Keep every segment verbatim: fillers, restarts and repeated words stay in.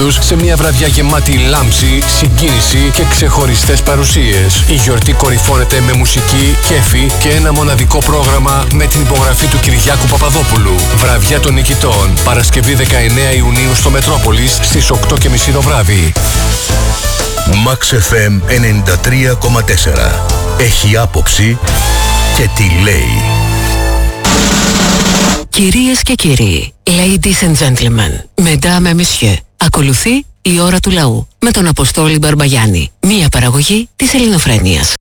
τους σε μια βραδιά γεμάτη λάμψη, συγκίνηση και ξεχωριστές παρουσίες. Η γιορτή κορυφώνεται με μουσική, κέφι και ένα μοναδικό πρόγραμμα με την υπογραφή του Κυριάκου Παπαδόπουλου. Βραδιά των νικητών, Παρασκευή δεκαεννέα Ιουνίου στο Μετρόπολης στις οκτώ και μισή το βράδυ. Max εφ εμ ενενήντα τρία κόμμα τέσσερα. Έχει άποψη και τι λέει. Κυρίες και κύριοι, ladies and gentlemen, mesdames et messieurs, ακολουθεί η ώρα του λαού με τον Αποστόλη Μπαρμπαγιάννη, μία παραγωγή της Ελληνοφρένειας.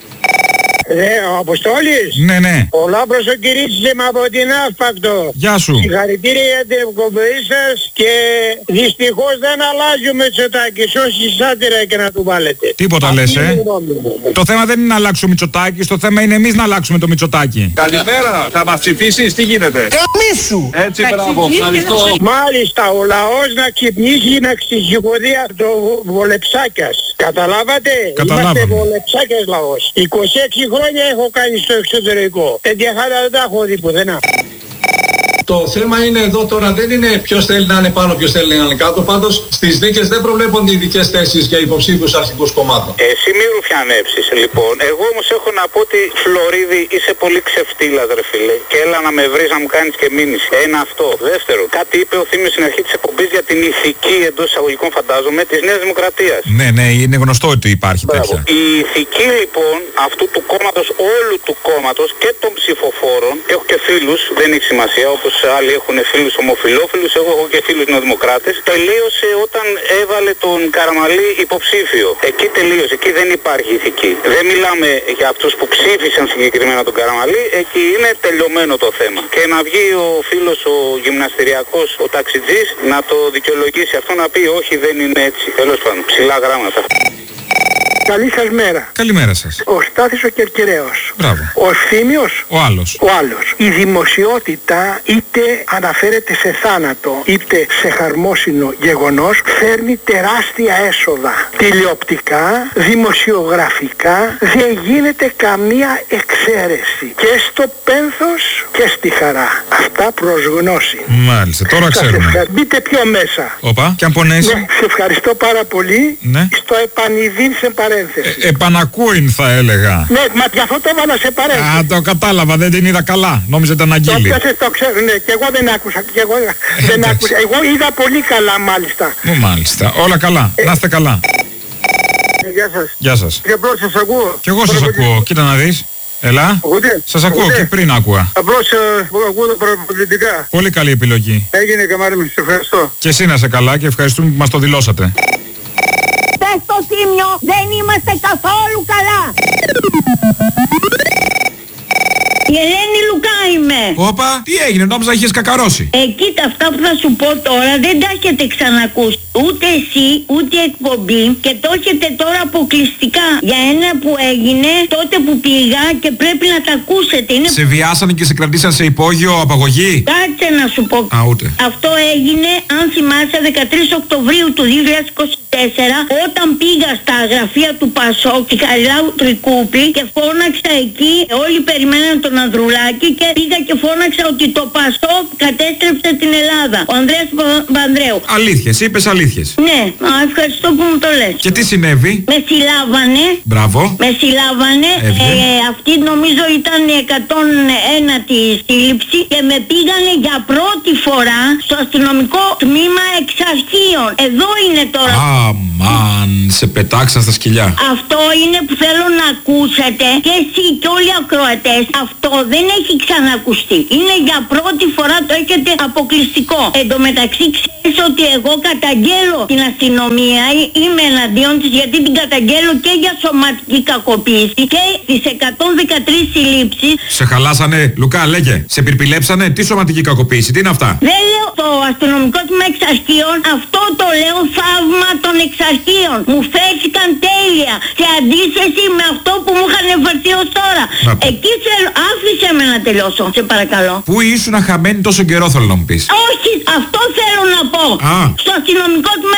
Ε, ο Αποστόλης. Ναι, ναι. Ο Λάμπρος ο κυρίσισε με από την Αύπακτο. Γεια σου. Συγχαρητήρια για την εκπομπή σας και δυστυχώς δεν αλλάζει ο Μητσοτάκης, όσοι σάτυρα και να του βάλετε. Τίποτα αυτή λες, ε. Το θέμα δεν είναι να αλλάξουμε ο Μητσοτάκης, το θέμα είναι εμείς να αλλάξουμε το Μητσοτάκη. Καλημέρα, θα μας ψηφίσεις, τι γίνεται. Καμίσου. Έτσι, μπράβο, ευχαριστώ. Μάλιστα, ο λαός να ξυπνήσει, να ξεσηκωθεί από το Βολεψάκιας. Καταλάβατε. Καταλάβαμε. Είμαστε Βολεψάκιας λαός. είκοσι έξι χρόνια έχω κάνει στο εξωτερικό. Τέτοια χάτα δεν τα έχω δει πουθενά. Το θέμα είναι εδώ τώρα δεν είναι ποιος θέλει να είναι πάνω, ποιος θέλει να είναι κάτω. Πάντως στις δίκες δεν προβλέπονται ειδικές θέσεις για υποψήφιους αρχικούς κομμάτων. Εσύ μη ρουφιανέψεις λοιπόν. Εγώ όμως έχω να πω ότι Φλωρίδη είσαι πολύ ξεφτύλας ρε φίλε. Και έλα να με βρεις να μου κάνεις και μήνυση. Ένα αυτό. Δεύτερο, κάτι είπε ο Θήμιος στην αρχή της εκπομπής για την ηθική εντός εισαγωγικών φαντάζομαι της Νέας Δημοκρατίας. Ναι, ναι, είναι γνωστό ότι υπάρχει τέτοια. Η ηθική λοιπόν αυτού του κόμματος, όλου του κόμματος και των ψηφοφόρων, και έχω και φίλους, δεν έχει σημασία όπως άλλοι έχουν φίλους ομοφυλόφιλους, εγώ έχω και φίλους νεοδημοκράτες, τελείωσε όταν έβαλε τον Καραμαλή υποψήφιο. Εκεί τελείωσε, εκεί δεν υπάρχει ηθική. Δεν μιλάμε για αυτούς που ψήφισαν συγκεκριμένα τον Καραμαλή, εκεί είναι τελειωμένο το θέμα. Και να βγει ο φίλος ο γυμναστηριακός, ο ταξιτζής, να το δικαιολογήσει αυτό, να πει όχι δεν είναι έτσι. Τέλος πάντων, ψηλά γράμματα. Καλή σας μέρα. Καλημέρα σας. Ο Στάθης ο Κερκυραίος. Μπράβο. Ο Θήμιος. Ο άλλος. Ο άλλος. Η δημοσιότητα είτε αναφέρεται σε θάνατο είτε σε χαρμόσυνο γεγονός φέρνει τεράστια έσοδα. Τηλεοπτικά, δημοσιογραφικά δεν γίνεται καμία εξαίρεση. Και στο πένθος και στη χαρά. Αυτά προς γνώση. Μάλιστα, τώρα Σας ξέρουμε. ευχα... Μπείτε πιο μέσα. Όπα, και αν πονέσει. Ναι, σε ευχαριστώ πάρα πολύ. Ναι. Στο επανειδήν σε παρένθεση. Ε, επανακούειν θα έλεγα. Ναι, μα γι' αυτό το έβαλα σε παρένθεση. Α, το κατάλαβα, δεν την είδα καλά. Νόμιζα ήταν αγγίλη. Το πιάσες, το ξέρω, ναι, και εγώ δεν άκουσα. Και εγώ δεν άκουσα. Εγώ είδα πολύ καλά μάλιστα. Μου μάλιστα. Όλα καλά. Ε, να είστε καλά. Ε, γεια σας. Γεια σας. Και απλώς σας ακούω. Κι εγώ σας Παραπολιτικά. ακούω. Κοίτα να δεις. Ελά. Ακούτε. Σας ακούω Ακούτε. και πριν άκουγα. Απλώς ε, ακούω τα παραπολιτικά. Πολύ καλή επιλογή. Έγινε καμάρι μου, σε ευχαριστώ. Και εσύ να είσαι καλά και ευχαριστούμε που μας το δηλώσατε. Στο Θήμιο δεν είμαστε καθόλου καλά. Η Ελένη Λουκά είμαι. Όπα, τι έγινε, νόμιζα είχες κακαρώσει. Ε, κοίτα, αυτά που θα σου πω τώρα δεν τα έχετε ξανακούσει. Ούτε εσύ, ούτε η εκπομπή. Και το έχετε τώρα αποκλειστικά για ένα που έγινε τότε που πήγα και πρέπει να τα ακούσετε. Είναι... Σε βιάσανε και σε κρατήσαν σε υπόγειο απαγωγή. Κάτσε να σου πω. Α, ούτε. Αυτό έγινε, αν θυμάσαι, δεκατρείς Οκτωβρίου του δύο χιλιάδες είκοσι τέσσερα, όταν πήγα στα γραφεία του Πασόκ, τη Χαριλάου Τρικούπη, και φώναξα εκεί, όλοι περιμέναν τον Ανδρουλάκη και πήγα και φώναξα ότι το Πασόκ κατέστρεψε την Ελλάδα. Ο Ανδρέας Παπανδρέου. Αλήθειες, είπες αλήθειες. Ναι, α, ευχαριστώ που μου το λες. Και τι συνέβη? Με συλλάβανε. Μπράβο. Με συλλάβανε. Ε, αυτή νομίζω ήταν η εκατόν ένα τη σύλληψη και με πήγανε για πρώτη φορά στο αστυνομικό τμήμα εξαρχείων. Εδώ είναι τώρα. Αμάν, σε πετάξαν στα σκυλιά. Αυτό είναι που θέλω να ακούσετε και εσύ και όλοι οι ακροατές. Αυτό δεν έχει ξανακουστεί. Είναι για πρώτη φορά, το έχετε αποκλειστικό. Εν τω μεταξύ ξέρεις ότι εγώ καταγγέλλω την αστυνομία, είμαι εναντίον της γιατί την καταγγέλλω και για σωματική κακοποίηση και τις εκατόν δεκατρείς συλλήψεις. Σε χαλάσανε, Λουκά, λέγε. Σε πυρπιλέψανε, τι σωματική κακοποίηση, τι είναι αυτά? Δεν λέω το αστυνομικό τμήμα εξαρχείων, αυτό το λέω θαύμα των εξαρχείων. Μου φέρθηκαν τέλεια σε αντίθεση με αυτό που μου είχαν φερθεί ως τώρα. Να. Εκεί θέλω, άφησε με να τελειώσω, σε παρακαλώ. Πού ήσουν χαμένη τόσο καιρό, θέλω να μου πεις? Όχι, αυτό θέλω να πω. Α. Στο αστυνομικό τμήμα εξαρχείων.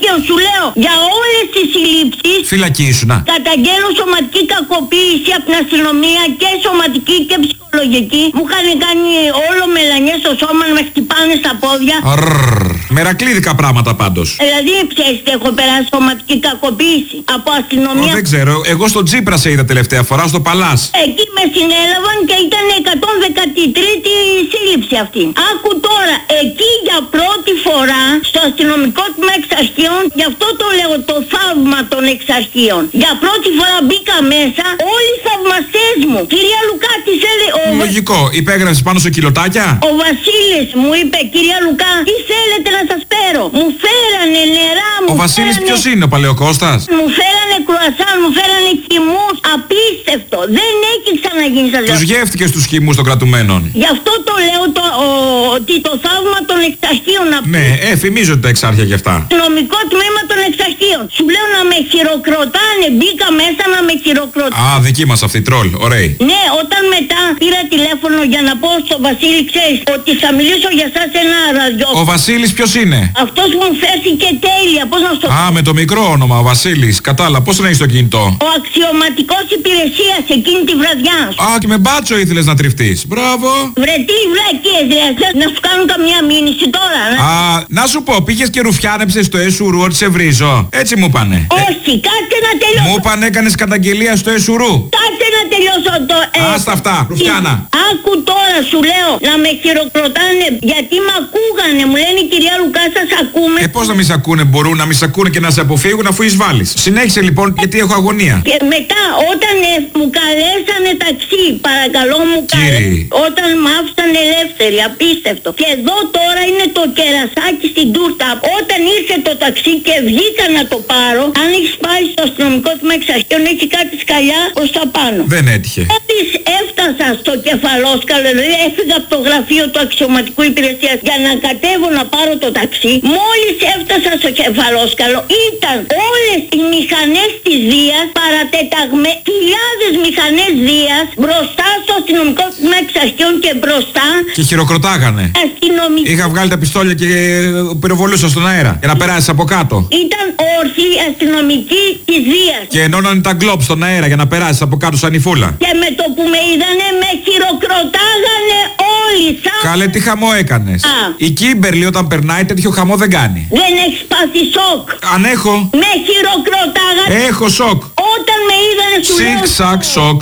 εξαρχείων, σου λέω, για όλες τις συλλήψεις. Φυλακή ήσουνα. Καταγγέλω σωματική κακοποίηση από την αστυνομία και σωματική και ψυχολογική. Μου είχαν κάνει όλο μελανιές στο σώμα, να με χτυπάνε στα πόδια. Ρρρρ. Μερακλίδικα πράγματα πάντως. Δηλαδή, ξέρεις τι έχω περάσει σωματική κακοποίηση από αστυνομία. Ο, δεν ξέρω. Εγώ στον Τσίπρα σε είδα τελευταία φορά, στο Παλάς. Εκεί με συνέλαβαν και ήταν εκατόν δεκατρία σύλληψη αυτή. Άκου τώρα, εκεί για πρώτη φορά στο αστυνομικό τμήμα εξαρχείων, γι' αυτό το λέω το θαύμα των εξαρχείων. Για πρώτη φορά μπήκα μέσα, όλοι οι θαυμαστές μου. Κυρία Λουκά, τι θέλει. Ο... Λογικό. Υπέγραψες πάνω σε κιλοτάκια. Ο Βασίλης μου είπε, κυρία Λουκά, τι θέλετε να σας φέρω. Μου φέρανε νερά, μου Ο Βασίλης φέρανε... ποιος είναι, ο Παλαιοκώστας? Μου φέρανε κρουασάν, μου φέρανε χυμούς. Απίστευτο. Δεν έχει ξαναγίνει, σας λέω. Τους γεύτηκες τους χυμούς των κρατουμένων. Γι' αυτό το λέω το, ο, ότι το θαύμα των εξαρχείων. Ναι, ε, φημίζονται τα εξάρχεια γι' αυτά. Νομικό τμήμα των εξαρχείων. Σου λέω να με χειροκροτάνε. Μπήκα μέσα να με χειροκροτάνε. Α, δική μας αυτή, τρόλ, ωραία. Ναι, όταν μετά πήρα τηλέφωνο για να πω στο Βασίλη, ξέρεις, ότι θα μιλήσω για σας σε ένα ραδιόφωνο. Ο Βασίλης ποιος είναι? Αυτός που μου φέρθηκε τέλεια, πώς να στο πω. Α, με το μικρό όνομα, ο Βασίλης. Κατάλαβα, πώς τον έχεις το κινητό? Ο αξιωματικός υπηρεσίας εκείνη τη βραδιά. Α, και με μπάτσο ήθελες να τριφτείς. Μπράβο. Βρε τι βλακίες, δηλαδή, να σου κάνουν καμιά μήνυση τώρα. Να... Α, να σου πω, πήγες και ρουφιάνεψες στο Εσουρού ότι σε βρίζω. Έτσι μου πάνε. Όχι, κάτσε να τελειώσω. Μου πάνε, έκανες καταγγελία στο Εσουρού. Κάτσε να τελειώσω το... Ε, Άστα αυτά, ρουφιάνα. Άκου τώρα, σου λέω, να με χειροκροτάνε, γιατί με ακούγανε. Μου λένε, κυρία Λουκά, σας ακούμε. Ε, πώς να μη σ' ακούνε, μπορούν να μη σ' ακούνε και να σε αποφύγουν αφού εισβάλλεις. Συνέχισε λοιπόν, γιατί έχω αγωνία. Και μετά, όταν ε, μου καλέσανε ταξί, παρακαλώ μου καλέσανε. Όταν μ' άφησαν ελεύθερη, απίστευτο. Και εδώ τώρα είναι το κερασάκι στην τούρτα. Όταν ήρθε το ταξί και βγήκα να το πάρω, αν έχεις πάει στο αστυνομικό τμήμα εξαρχείων, έχει κάτι σκαλιά προς τα πάνω. Δεν έτυχε. Μόλις έφτασα στο κεφαλόσκαλο, δηλαδή έφυγα από το γραφείο του αξιωματικού υπηρεσίας για να κατέβω να πάρω το ταξί. Μόλις έφτασα στο κεφαλόσκαλο, ήταν όλες οι μηχανές της Δίας παρατεταγμένες, χιλιάδες μηχανές Δίας μπροστά στο αστυνομικό τμήμα εξαρχείων και μπροστά. Και χειροκροτάγανε. Αστυνομικοί. Είχα βγάλει τα πιστόλια και πυροβολούσα στον αέρα για να περάσεις από κάτω. Ήταν όρθιοι αστυνομικοί της Δίας. Και ενώνανε τα γκλόπ στον αέρα για να περάσεις από κάτω σαν η φούλα. Και με το που με είδανε με χειροκροτάγανε όλοι. Σαν... Καλέ, τι χαμό έκανες? Α. Η Κίμπερλι όταν περνάει τέτοιο χαμό δεν κάνει. Δεν έχεις πάθει σοκ? Αν έχω. Με χειροκροτάγανε. Έχω σοκ. Όταν με είδανε σου λέω... Σικ σακ σοκ.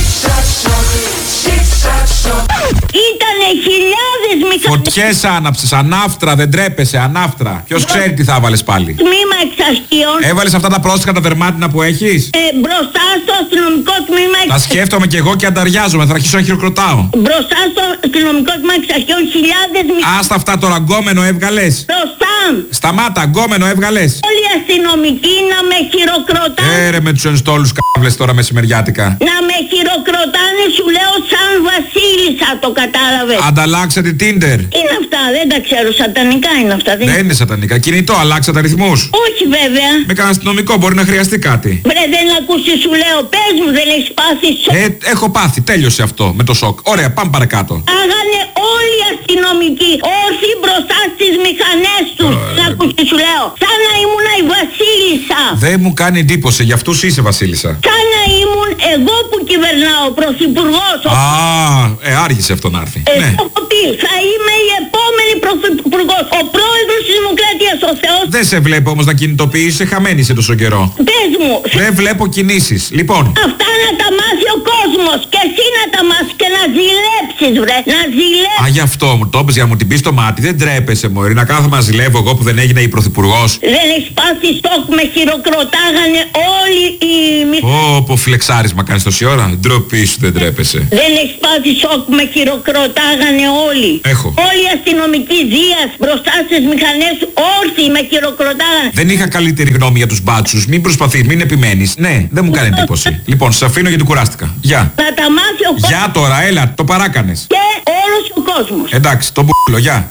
Ήτανε χιλιάδες μηχανές. Φωτιές άναψες, ανάφτρα, δεν τρέπεσαι, ανάφτρα. Ποιος ξέρει τι θα βάλεις πάλι? Τμήμα εξαρχείων. Έβαλες αυτά τα πρόστιχα τα δερμάτινα που έχεις? Ε, μπροστά στο αστυνομικό τμήμα Τα εξαρχείων. σκέφτομαι κι εγώ και ανταριάζομαι, θα αρχίσω να χειροκροτάω. Μπροστά στο αστυνομικό τμήμα εξαρχείων χιλιάδες μηχανές. Άστα αυτά τώρα, γκόμενο έβγαλες. Μπροστά. Σταμάτα, γκόμενο έβγαλες. Όλοι οι αστυνομικοί να με χειροκροτάνε. Έρε με τους ενστόλους κάβλες τώρα μεσημεριάτικα. Να με χειροκροτάνε, σου λέω, σαν βασίλισσα, το κατάλαβες. Ανταλλάξατε Tinder. Είναι αυτά, δεν τα ξέρω, σατανικά είναι αυτά. Δεν, Δεν είναι σατανικά. Κινητό, αλλάξατε αριθμούς. Όχι βέβαια. Με κανένα αστυνομικό μπορεί να χρειαστεί κάτι. Βρε, δεν ακούσεις, σου λέω, πες μου, δεν έχεις πάθει σοκ? Ε, έχω πάθει. Τέλειωσε αυτό με το σοκ. Ωραία, πάμε παρακάτω. Άγανε όλοι οι αστυνομικοί όρθιοι μπροστά στις μηχανές τους. Να ακούσεις, σου λέω. Σαν να ήμουν η βασίλισσα. Δεν μου κάνει εντύπωση, για αυτούς είσαι βασίλισσα. Σαν να ήμουν εγώ που κυβερνάω, πρωθυπουργός. Α, ε, άργησε αυτό να έρθει. Ε, Ναι. το έχω πει, θα είμαι η επόμενη πρωθυπουργός. Ο πρόεδρος της Δημοκρατίας, ο Θεός. Δεν σε βλέπω όμως να κινητοποιήσεις, χαμένη σε τόσο καιρό. Πες μου. Δεν βλέπω κινήσεις. Λοιπόν, Αυτά να τα μάθει ο κόσμος και εσύ να τα μάθεις και να ζηλέψεις, βρε. Να ζηλέψεις. α, γι' αυτό μου το είπες για να μου την πεις στο μάτι. Δεν τρέπεσαι, μωρή, να κάθομαι να ζηλεύω εγώ που δεν έγινα η πρωθυπουργός. Δεν έχεις πάθει στόχ, με χειροκροτάγανε όλοι οι μηχανές. Ω, πω φλεξάρισμα κάνεις τόση ώρα. Ντροπή σου, δεν τρέπεσαι. Δεν έχεις πάθει σοκ, με χειροκροτάγανε όλοι. Έχω. Όλοι οι αστυνομικοί Δίας μπροστά στις μηχανές όρθιοι με χειροκροτάγανε. Δεν είχα καλύτερη γνώμη για τους μπάτσους. Μην προσπαθείς, μην επιμένεις. Ναι, δεν μου κάνει εντύπωση. Λοιπόν, σε αφήνω γιατί κουράστηκα. Γεια. Να τα μάθει ο κόσμος Γεια τώρα, έλα, το παράκανες. και όλος ο κόσμος. Εντάξει, τον μπουλο, γεια.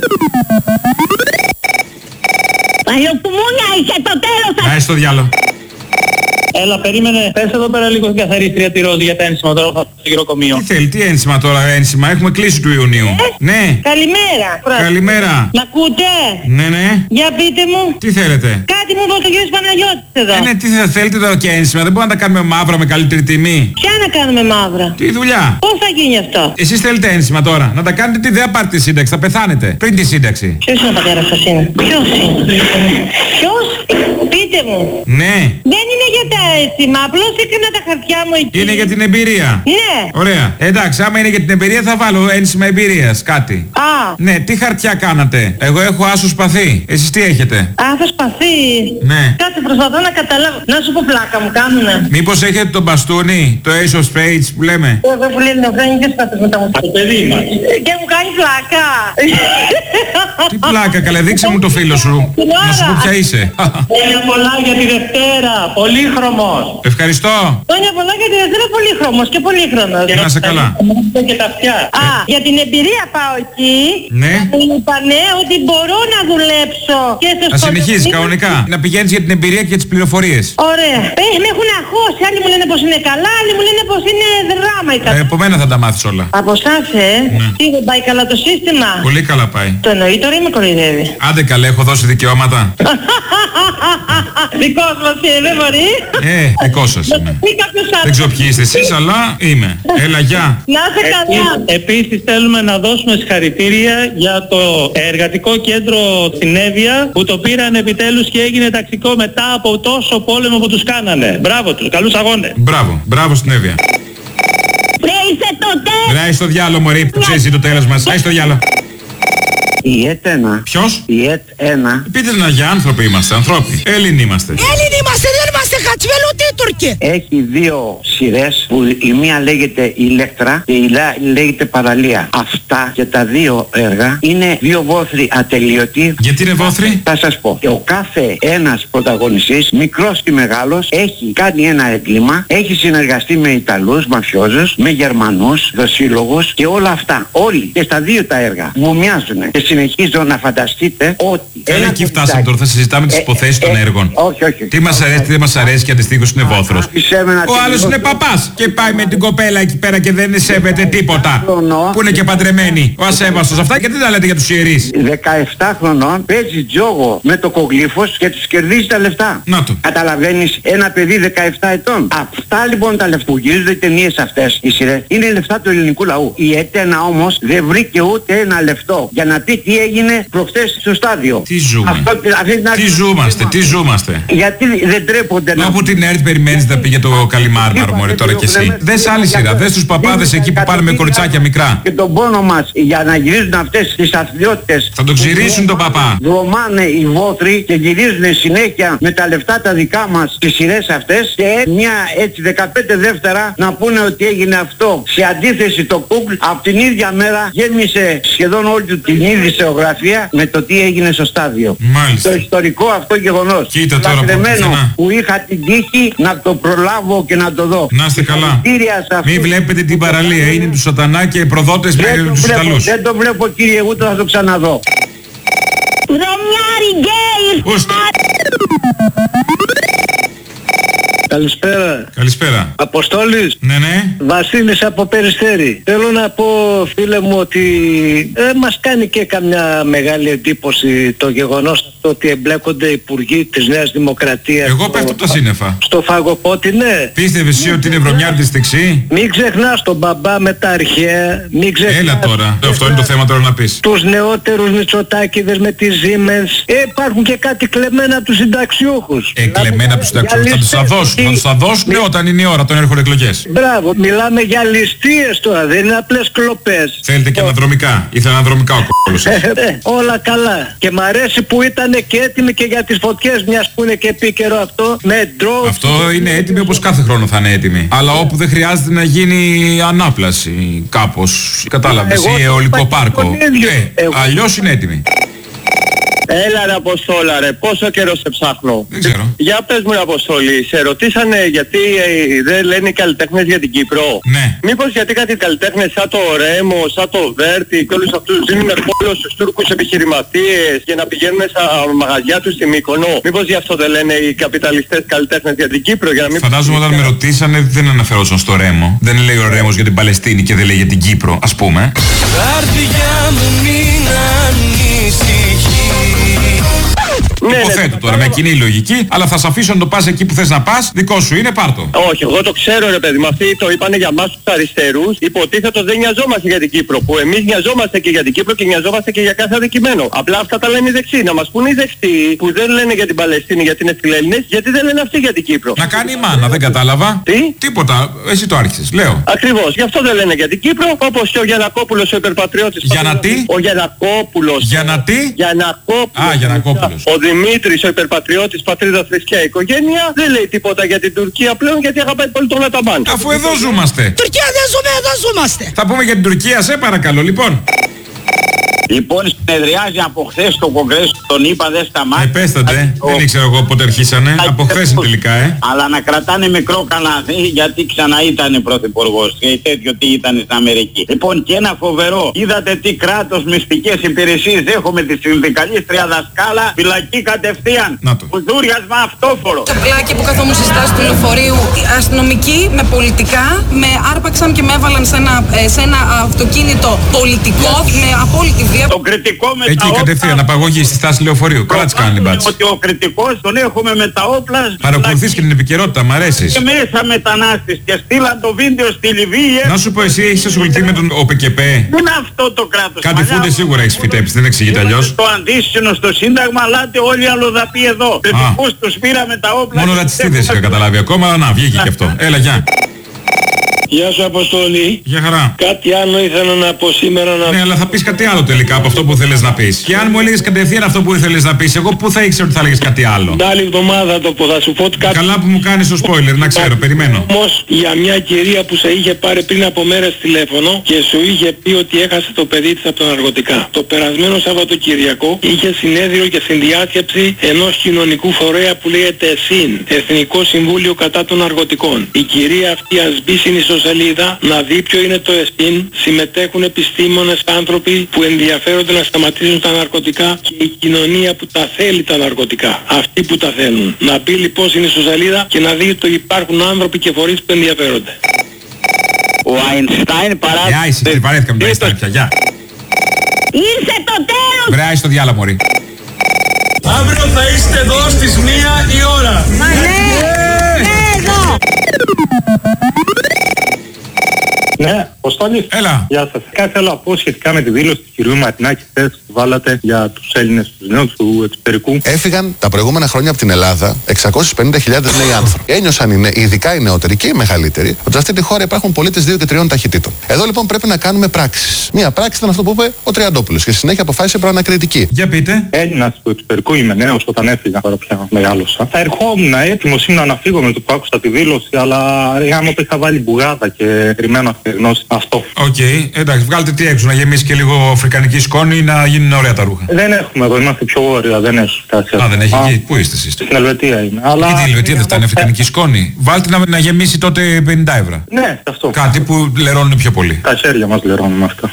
Παλιοκουμούνια, είχε το τέλος. Να είσαι στο διάλογο. Έλα, περίμενε. Πες εδώ πέρα λίγο στην καθαρίστρια τη Ρώζη για τα ένσημα τώρα θα στο γυροκομείο. Τι θέλει, τι ένσημα τώρα, ένσημα, έχουμε κλείσει του Ιουνίου. Ναι. Καλημέρα. Καλημέρα. Μ' ακούτε? Ναι, ναι. Για πείτε μου. Τι θέλετε? Κάτι μου είπε ο κύριος Παναγιώτης εδώ. Ε, ναι, τι θα θέλετε τώρα και ένσημα, δεν μπορούμε να τα κάνουμε μαύρα με καλύτερη τιμή. Ποια να κάνουμε μαύρα? Τι δουλειά. Πώς θα γίνει αυτό? Εσείς θέλετε ένσημα τώρα, να τα κάνετε τι, δεν θα πάρετε τη σύνταξη, θα πεθάνετε πριν τη σύνταξη. Ποιος είναι ο πατέρας σας είναι? Ποιος είναι? Ποιος? Πείτε μου. Ναι. Δεν είναι για τα ένσημα, απλώς έκανα τα χαρτιά μου εκεί. Είναι για την εμπειρία. Ναι. Ωραία. Εντάξει, άμα είναι για την εμπειρία θα βάλω ένσημα εμπειρίας, κάτι. Α. Ναι, τι χαρτιά κάνατε? Εγώ έχω άσο σπαθί. Εσείς τι έχετε? Άσο σπαθί. Ναι. Κάτσε, προσπαθώ να καταλάβω. Να σου πω, πλάκα μου κάνουνε. Μήπως έχετε το μπαστούνι, το Ace of Spades που λέμε? Εγώ που λένε να βγαίνει και σπαθές μετά μου. Το παιδί μας. Και μου κάνει πλάκα. Τι πλάκα, καλέ, δείξε μου το φίλο σου. Να σου πω ποια είσαι. Χρόνια πολλά για τη Δευτέρα. Πολύχρωμος. Ευχαριστώ. Χρόνια πολλά για τη Δευτέρα, πολύχρωμος και πολύχρονος. Να είσαι καλά. Και τα αυτιά. Α, για την εμπειρία πάω εκεί. Ναι. Μου είπανε ότι μπορώ να δουλέψω και σε Να συνεχίζεις κανονικά. Να πηγαίνεις για την εμπειρία και τις πληροφορίες. Ωραία. Ε, με έχουν αγχώσει. Άλλοι μου λένε πως είναι καλά, άλλοι μου λένε πως είναι δράμα η Ε, κατάσταση. από μένα θα τα μάθεις όλα. Από εσάς, ε. Ναι. Τι, δεν πάει καλά το σύστημα? Πολύ καλά πάει. Το εννοεί τώρα ή με κοροϊδεύει? Άντε καλέ, έχω δώσει δικαιώματα. Δικός μας είναι, δεν μπορεί. Ε, δικό σας είναι. Ή κάποιος άλλος. Δεν ξέρω ποιοι είστε εσείς, αλλά είμαι. Έλα, γεια. Να είσαι καλά. Επίσης θέλουμε να δώσουμε συγχαρητήρια για το εργατικό κέντρο στην Εύβοια που το πήραν επιτέλους και έγινε ταξικό μετά από τόσο πόλεμο που τους κάνανε. Μπράβο τους, καλούς αγώνες. Μπράβο, μπράβο στην Εύβοια. Ρε είσαι το τέλος. Ρε, στο διάλο, μωρή, που ξέρεις το τέλος μας. Άι στο διάλο. Η ΕΤ ένα. Ποιος? Η ΕΤ ένα. Πείτε να για άνθρωποι είμαστε, ανθρώποι. Έλληνοι είμαστε. Έλληνοι είμαστε, δεν είμαστε χατσβέλ ούτε Τούρκοι. Έχει δύο σειρές που η μία λέγεται Ηλέκτρα και η άλλη λέγεται Παραλία. Αυτά και τα δύο έργα είναι δύο βόθροι ατελείωτοι. Γιατί είναι βόθροι? Θα σας πω. Και ο κάθε ένας πρωταγωνιστής, μικρός και μεγάλος, έχει κάνει ένα έγκλημα, έχει συνεργαστεί με Ιταλούς, μαφιόζους, με Γερμανούς, δοσύλλογους και όλα αυτά. Όλοι και στα δύο τα έργα μου μοιάζουν. Και συνεχίζω να φανταστείτε ότι... Έλα εκεί φτάσαμε τώρα, θα συζητάμε τις υποθέσεις των έργων. Όχι, όχι. Τι μας αρέσει, τι δεν μας αρέσει και αντιστοίχως είναι βόθρος. Ο άλλος είναι παπάς και πάει με την κοπέλα εκεί πέρα και δεν σέβεται τίποτα. Που είναι και παντρεμένη. Ο ασέβαστος. Αυτά και δεν τα λέτε για τους ιερείς. δεκαεπτά χρονών παίζει τζόγο με το κογλίφος και τους κερδίζει τα λεφτά. Να το. Καταλαβαίνεις, ένα παιδί δεκαεπτά ετών. Αυτά λοιπόν τα λεφτά που γυρίζονται οι ταινίες αυτές, οι σειρές, είναι λεφτά του ελληνικού λαού. Η ΕΤ ένα όμως δεν βρήκε ούτε ένα λεφτό για να πει τι έγινε προχθές στο στάδιο. Τι ζούμε. Αυτό, αυτή την τι ζούμαστε, τι ζούμαστε. Γιατί δεν τρέπονται να... Από την ΕΡΤ περιμένεις να πήγε το Καλιμάρμαρο, μωρέ, τώρα κι εσύ. Δες άλλη σειρά, δες τους παπάδες εκεί που πάνε με κοριτσάκια μικρά. Και τον πόνο μας για να γυρίζουν αυτές τις αθλιότητες. Θα τον ξηρίσουν τον παπά. Δρομάνε οι βόθροι και γυρίζουν συνέχεια με τα λεφτά τα δικά μας τις σειρές αυτές και μια έτσι δεκαπέντε δεύτερα να πούνε ότι έγινε αυτό. Σε αντίθεση το Google από την ίδια μέρα γέμισε σχεδόν όλη του την ειδησεογραφία με το τι έγινε στο στάδιο. Μάλιστα. Το ιστορικό αυτό γεγονός. Κοίτα τώρα που, που είχα την τύχη να το προλάβω και να το δω. Να είστε καλά. Μην βλέπετε την παραλία. Είναι του σατανά και προδότες με τους Ιταλούς. Δεν το βλέπω κύριε, ούτε θα το ξαναδώ. Βρωμιάρι γκέι. Καλησπέρα. Καλησπέρα. Αποστόλης. Ναι, ναι. Βασίλης από Περιστέρι. Θέλω να πω, φίλε μου, ότι δεν μας κάνει και καμιά μεγάλη εντύπωση το γεγονός αυτό ότι εμπλέκονται οι υπουργοί της Νέας Δημοκρατίας. Εγώ πέφτω τα σύννεφα. Στο φαγοπότη, ναι. Πίστευες εσύ ότι είναι βρωμιάρι της δεξί? Μην ξεχνάς τον μπαμπά με τα αρχαία. Μην ξεχνάς. Έλα τώρα. Αυτό είναι το θέμα τώρα να πεις. Τους νεότερους Μητσοτάκηδες με τη Siemens. Ε, υπάρχουν και κάτι κλεμμένα από τους συνταξιούχους. Ε, κλεμμένα από τους συνταξιούχους. Θα τους τα δώσουν. Θα τους τα δώσουν όταν είναι η ώρα των έρχονται εκλογές. Μπράβο. Μιλάμε για ληστείες τώρα. Δεν είναι απλές κλοπές. Θέλετε και αναδρομικά. Ήθελα αναδρομικά ο κόλλος σας. Όλα καλά. Και μ' αρέσει που ήταν και έτοιμοι και για τις φωτιές, μιας που είναι και επίκαιρο αυτό. Με drones. Αυτό είναι έτοιμοι όπως κάθε χρόνο θα είναι έτοιμοι. Αλλά όπου δεν χρειάζεται να γίνει ανάπλαση κάπως. Κατάλαβες, ή αιωλικό πάρκο. Ε, αλλιώς είναι έτοιμοι. Έλα ρε Αποστόλα ρε, πόσο καιρό σε ψάχνω. Δεν ξέρω. Για πες μου ρε Αποστόλη, σε ρωτήσανε γιατί ε, δεν λένε οι καλλιτέχνες για την Κύπρο. Ναι. Μήπως γιατί κάτι καλλιτέχνες σαν το Ρέμο, σαν το Βέρτι και όλους αυτούς δίνουν πόλο στους Τούρκους επιχειρηματίες για να πηγαίνουν στα μαγαζιά τους στη Μύκονο. Μήπως γι' αυτό δεν λένε οι καπιταλιστές καλλιτέχνες για την Κύπρο, για να μην... Φαντάζομαι όταν με ρωτήσανε δεν αναφερόταν στο Ρέμο. Δεν λέει ο Ρέμος για την Παλαιστίνη και δεν λέει για την Κύπρο, ας πούμε. Καρδιά μου μην ανησυχεί. Ναι, υποθέτω ναι, τώρα, με κοινή λογική, αλλά θα σε αφήσω να το πας εκεί που θες να πας, δικό σου είναι, πάρ' το. Όχι, εγώ το ξέρω ρε παιδί μου, αυτοί το είπανε για μας τους αριστερούς, υποτίθετο δεν νοιαζόμαστε για την Κύπρο, που εμείς νοιαζόμαστε και για την Κύπρο και νοιαζόμαστε και για κάθε αδικημένο. Απλά αυτά τα λένε οι δεξιοί, να μας πούνε οι δεξιοί που δεν λένε για την Παλαιστίνη, γιατί είναι φιλέλληνες, γιατί δεν λένε αυτοί για την Κύπρο. Να κάνει η μάνα, δεν κατάλαβα. Τι? Τίποτα, εσύ το άρχισες, λέω. Ακριβώς, γι' αυτό δεν λένε για την Κύπρο, όπως και ο Γιαννακόπουλος ο υπερπατριώτης. Για να τι? Ο Γιαννακόπουλος. Για να τι? Γιαννακόπουλος. Α, Γιαννακόπουλος. Ο Δημήτρης ο υπερπατριώτης, πατρίδα, θρησκεία, οικογένεια, δεν λέει τίποτα για την Τουρκία πλέον γιατί αγαπάει πολύ τον Αταμπάν. Αφού εδώ ζούμαστε. Τουρκία δεν ζούμε, εδώ ζούμαστε. Θα πούμε για την Τουρκία, σε παρακαλώ, λοιπόν. Λοιπόν, συνεδριάζει από χθες το κογκρέσο, τον είπα δεν σταμάτησε. Επέστατε, το... δεν ήξερα εγώ πότε αρχίσανε, από χθες είναι τελικά, ε. Αλλά να κρατάνε μικρό καλάθι γιατί ξανά ήταν πρωθυπουργός και τέτοιο τι ήταν στην Αμερική. Λοιπόν, και ένα φοβερό, είδατε τι κράτος, μυστικές υπηρεσίες έχουμε, τη συνδικαλίστρια δασκάλα, φυλακή κατευθείαν. Κουδούριασμα αυτόφορο. Τα πλάκια που καθόμουν στη στάση του λεωφορείου, αστυνομικοί με πολιτικά με άρπαξαν και με έβαλαν σε ένα, σε ένα αυτοκίνητο πολιτικό με απόλυτη βία. Το κριτικό με εκεί τα όπλα. Κατευθείαν απαγωγή στη στάση λεωφορείου. Κράτς κάνει μπάτς. Ότι ο κριτικός τον έχουμε με τα όπλα. Παρακολουθείς και την επικαιρότητα, μ' αρέσεις. Και μέσα μετανάστες και στείλαν το βίντεο στη Λιβύη. Να σου πω, εσύ έχεις ασχοληθεί με τον ΟΠΕΚΕΠΕ. Δεν είναι αυτό το κράτος. Κάτι φούντες σίγουρα έχεις φυτέψει, δεν εξηγείται αλλιώς. Το αντίστοιχο στο Σύνταγμα, αλλά όλοι αλλοδαποί εδώ. Κριτικούς τους πήραμε τα όπλα. Μόνο ρατσιστίδες είχα καταλάβει ακόμα, αλλά να βγήκε και αυτό. Έλα, γεια. Γεια σου Αποστόλη. Γεια χαρά. Κάτι άλλο ήθελα να πω σήμερα να... Ναι, αλλά θα πεις κάτι άλλο τελικά από αυτό που θέλεις να πεις. Και αν μου έλεγες κατευθείαν αυτό που ήθελες να πεις, εγώ πού θα ήξερα ότι θα έλεγες κάτι άλλο. Την άλλη εβδομάδα το πω, θα σου πω κάτι... Καλά που μου κάνεις το spoiler, να ξέρω, περιμένω. Όμως για μια κυρία που σε είχε πάρει πριν από μέρες τηλέφωνο και σου είχε πει ότι έχασε το παιδί της από τα ναρκωτικά. Το περασμένο Σαββατοκυριακό είχε συνέδριο και συνδιάσκεψη ενός κοινωνικού φορέα που λέγεται ΕΣΥΝ, Εθνικό Συμβούλιο Κατά των Ναρκωτικών. Η κυρία αυτή ας μπει στην ιστοσελίδα να δει ποιο είναι το ΕΣΥΝ, συμμετέχουν επιστήμονες, άνθρωποι που ενδιαφέρονται να σταματήσουν τα ναρκωτικά και η κοινωνία που τα θέλει τα ναρκωτικά. Αυτοί που τα θέλουν. Να μπει λοιπόν στην ιστοσελίδα και να δει ότι υπάρχουν άνθρωποι και φορείς που ενδιαφέρονται. Ο Αϊνστάιν παρά... Γεια, είσαι, βαρέθηκα με το Αϊνστάιν πια, γεια. Ήρθε το τέλος! Βρε, άισε το διάλα, μωρή. Αύριο θα είστε εδώ στις μία η ώρα. Μα ναι, ναι, εδώ. Ναι, Αποστόλη. Έλα. Γεια σας. Κάτι θέλω να πω σχετικά με τη δήλωση του κυρίου Μαρτινάκη χθες που βάλατε για τους Έλληνες, τους νέους του εξωτερικού. Έφυγαν τα προηγούμενα χρόνια από την Ελλάδα εξακόσιες πενήντα χιλιάδες νέοι άνθρωποι. Ένιωσαν, είναι, ειδικά οι νεότεροι και οι μεγαλύτεροι, ότι σε αυτή τη χώρα υπάρχουν πολίτες δύο και τριών ταχυτήτων. Εδώ λοιπόν πρέπει να κάνουμε πράξεις. Μία πράξη ήταν αυτό που είπε ο Τριαντόπουλος και στη συνέχεια αποφάσισε προανακριτική. Για πείτε. Έλληνας του εξωτερικού, είμαι νέος όταν έφυγα, τώρα πια μεγάλωσα. Θα ερχόμουν έτοιμος ήμουν να φύγω με το που άκουσα τη δήλωση, αλλά άμα το είχα βάλει μπουγάδα και περιμένω αυτή τη γνώση. Αυτό. Οκ, okay. Εντάξει, βγάλτε τι έξω, να γεμίσει και λίγο αφρικανική σκόνη ή να γίνουν ωραία τα ρούχα. Δεν έχουμε εδώ, είμαστε πιο βόρεια, δεν έχει κάτι. Α, δεν έχει εκεί. Πού είστε εσείς? Στην Ελβετία είναι. Αλλά... Γιατί η Ελβετία δεν φτάνει αφρικανική σκόνη. Βάλτε να, να γεμίσει τότε πενήντα ευρώ. Ναι, αυτό. Κάτι που λερώνουν πιο πολύ. Τα χέρια μας λερώνουν αυτά.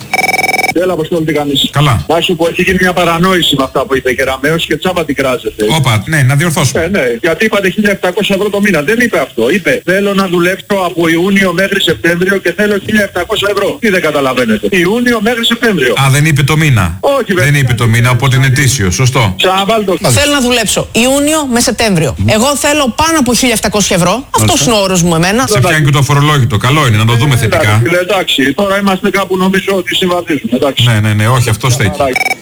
Έλα, Αποστόλη, τι κάνεις? Καλά. Να σου πω, έχει γίνει μια παρανόηση με αυτά που είπε και Ραμαίος και τσάμπα την κράζεται. Όπα, ναι, να διορθώσουμε. Ναι, ναι, γιατί είπατε χίλια επτακόσια ευρώ το μήνα. Δεν είπε αυτό. Είπε, θέλω να δουλέψω από Ιούνιο μέχρι Σεπτέμβριο και θέλω χίλια επτακόσια ευρώ. Τι δεν καταλαβαίνετε? Ιούνιο μέχρι Σεπτέμβριο. Α, δεν είπε το μήνα. Όχι, βέβαια. Δεν είπε το μήνα, οπότε είναι ετήσιο. Σωστό. Τσάμπαλτο. Θέλω να δουλέψω Ιούνιο με Σεπτέμβριο. Εγώ θέλω πάνω από χίλια επτακόσια ευρώ. Αυτός είναι ο όρος μου εμένα. Σε πιάνει και το φορολόγητο. Καλό είναι να το δούμε θετικά. Εντάξει, τώρα είμαστε κάπου νομίζω ότι συμβαδίζουμε. Ναι, ναι, ναι, όχι, αυτό στέκει.